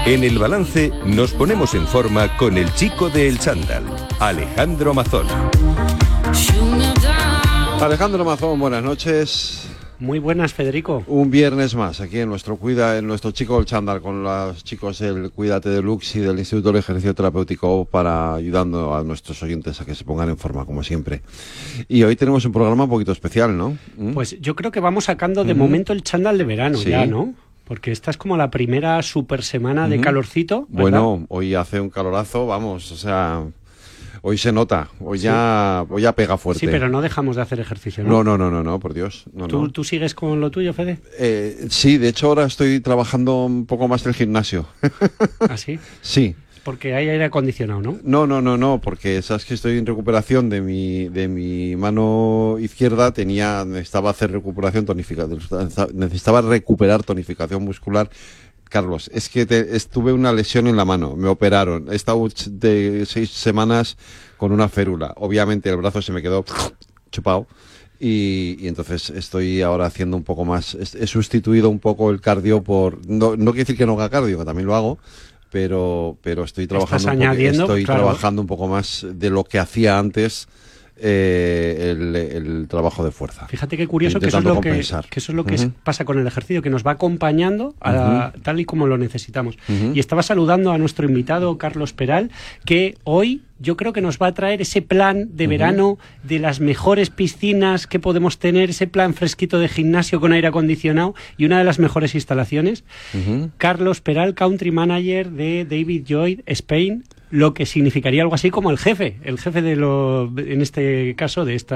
En El Balance nos ponemos en forma con el chico de El Chándal, Alejandro Mazón. Alejandro Mazón, buenas noches. Muy buenas, Federico. Un viernes más aquí en nuestro chico del Chándal, con los chicos del Cuídate Deluxe y del Instituto del Ejercicio Terapéutico, para ayudando a nuestros oyentes a que se pongan en forma, como siempre. Y hoy tenemos un programa un poquito especial, ¿no? Pues yo creo que vamos sacando de momento el chándal de verano, sí. ya, ¿no? Porque esta es como la primera super semana de calorcito, ¿verdad? Bueno, hoy hace un calorazo, vamos, o sea, hoy se nota, hoy ya pega fuerte. Sí, pero no dejamos de hacer ejercicio, ¿no? No, por Dios. ¿Tú sigues con lo tuyo, Fede? Sí, de hecho ahora estoy trabajando un poco más del gimnasio. ¿Ah, sí? Sí. Porque hay aire acondicionado, ¿no? No, porque sabes que estoy en recuperación de mi mano izquierda, necesitaba hacer recuperación necesitaba recuperar tonificación muscular. Carlos, es que tuve una lesión en la mano, me operaron, he estado de 6 semanas con una férula, obviamente el brazo se me quedó chupado y entonces estoy ahora haciendo un poco más, he sustituido un poco el cardio por, no quiere decir que no haga cardio, que también lo hago, pero estoy trabajando un poco más de lo que hacía antes, el trabajo de fuerza. Fíjate qué curioso que eso es lo que pasa con el ejercicio, que nos va acompañando tal y como lo necesitamos. Y estaba saludando a nuestro invitado Carlos Peral, que hoy yo creo que nos va a traer ese plan de verano, de las mejores piscinas que podemos tener, ese plan fresquito de gimnasio con aire acondicionado y una de las mejores instalaciones. Carlos Peral, Country Manager de David Lloyd Spain, lo que significaría algo así como el jefe en este caso de esta